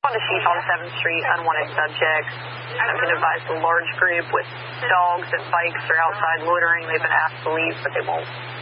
On a sheet on 7th Street, unwanted subjects. I've been advised a large group with dogs and bikes are outside loitering. They've been asked to leave, but they won't